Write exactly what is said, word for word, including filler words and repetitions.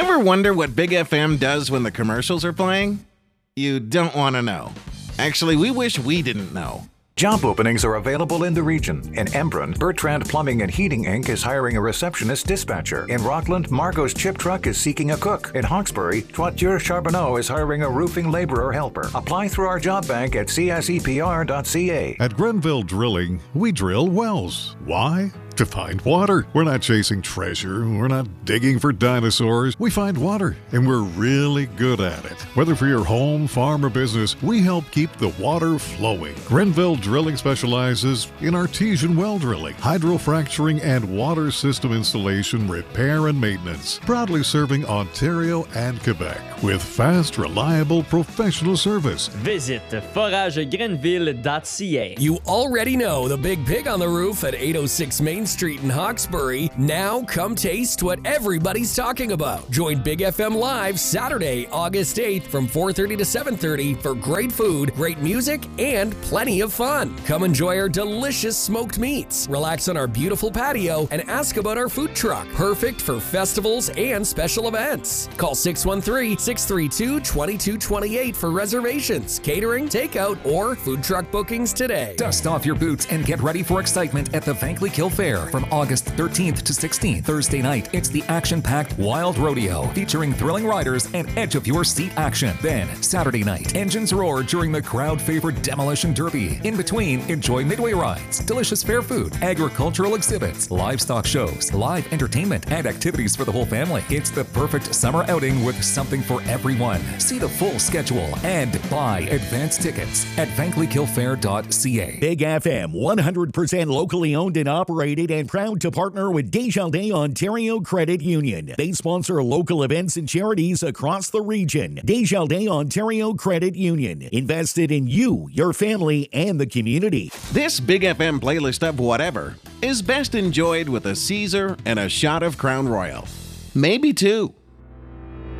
Ever wonder what Big F M does when the commercials are playing? You don't want to know. Actually, we wish we didn't know. Job openings are available in the region. In Embrun, Bertrand Plumbing and Heating Incorporated is hiring a receptionist dispatcher. In Rockland, Margot's Chip Truck is seeking a cook. In Hawkesbury, Toiture Charbonneau is hiring a roofing laborer helper. Apply through our job bank at c s e p r dot c a. At Grenville Drilling, we drill wells. Why? To find water. We're not chasing treasure. We're not digging for dinosaurs. We find water, and we're really good at it. Whether for your home, farm, or business, we help keep the water flowing. Grenville Drilling specializes in artesian well drilling, hydrofracturing, and water system installation, repair, and maintenance. Proudly serving Ontario and Quebec with fast, reliable, professional service. Visit forage grenville dot c a. You already know the Big Pig on the Roof at eight oh six Main Street in Hawkesbury. Now come taste what everybody's talking about. Join Big F M Live Saturday, August eighth from four thirty to seven thirty for great food, great music, and plenty of fun. Come enjoy our delicious smoked meats, relax on our beautiful patio, and ask about our food truck. Perfect for festivals and special events. Call six one three, six three two, two two two eight for reservations, catering, takeout, or food truck bookings today. Dust off your boots and get ready for excitement at the Vankleek Hill Fair from August thirteenth to sixteenth. Thursday night, it's the action-packed Wild Rodeo featuring thrilling riders and edge-of-your-seat action. Then, Saturday night, engines roar during the crowd-favorite Demolition Derby. In between, enjoy midway rides, delicious fair food, agricultural exhibits, livestock shows, live entertainment, and activities for the whole family. It's the perfect summer outing with something for everyone. See the full schedule and buy advance tickets at vankleek hill fair dot c a. Big F M, one hundred percent locally owned and operated, and proud to partner with Desjardins Ontario Credit Union. They sponsor local events and charities across the region. Desjardins Ontario Credit Union. Invested in you, your family, and the community. This Big F M playlist of whatever is best enjoyed with a Caesar and a shot of Crown Royal. Maybe two.